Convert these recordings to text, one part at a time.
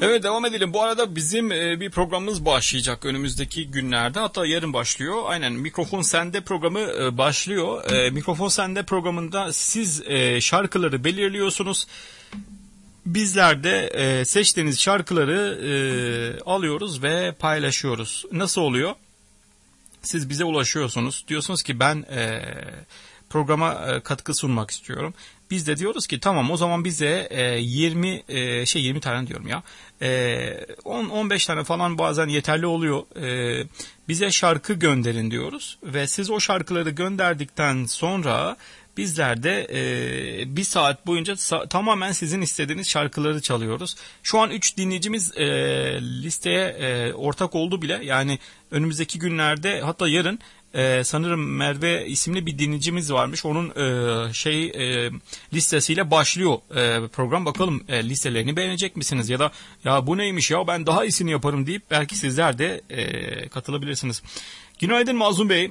Evet, devam edelim. Bu arada bizim bir programımız başlayacak önümüzdeki günlerde. Hatta yarın başlıyor. Aynen, Mikrofon Sende programı başlıyor. Mikrofon Sende programında siz şarkıları belirliyorsunuz. Bizler de seçtiğiniz şarkıları alıyoruz ve paylaşıyoruz. Nasıl oluyor? Siz bize ulaşıyorsunuz. Diyorsunuz ki ben programa katkı sunmak istiyorum. Biz de diyoruz ki tamam, o zaman bize 20 tane diyorum ya. 10-15 tane falan bazen yeterli oluyor. Bize şarkı gönderin diyoruz ve siz o şarkıları gönderdikten sonra bizler de bir saat boyunca tamamen sizin istediğiniz şarkıları çalıyoruz. Şu an 3 dinleyicimiz listeye ortak oldu bile. Yani önümüzdeki günlerde, hatta yarın sanırım Merve isimli bir dinleyicimiz varmış. Onun listesiyle başlıyor program. Bakalım listelerini beğenecek misiniz? Ya da ya bu neymiş ya, ben daha iyisini yaparım deyip belki sizler de katılabilirsiniz. Günaydın Mazlum Bey.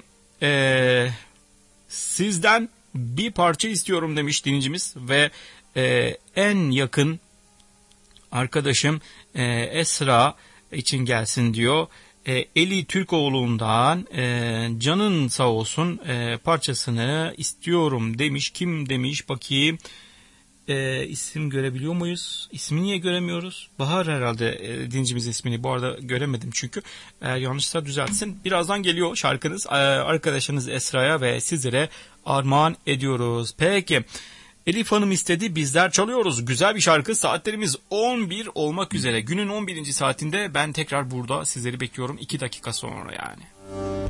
Sizden bir parça istiyorum demiş dinleyicimiz ve en yakın arkadaşım Esra için gelsin diyor. Eli Türkoğlu'ndan canın sağ olsun parçasını istiyorum demiş. Kim demiş bakayım. İsim görebiliyor muyuz? İsmi niye göremiyoruz? Bahar herhalde dinleyicimizin ismini. Bu arada göremedim çünkü. Yanlışsa düzeltsin. Birazdan geliyor şarkınız. Arkadaşınız Esra'ya ve sizlere armağan ediyoruz. Peki. Elif Hanım istedi, bizler çalıyoruz. Güzel bir şarkı. Saatlerimiz 11 olmak üzere. Günün 11. saatinde ben tekrar burada sizleri bekliyorum. 2 dakika sonra yani.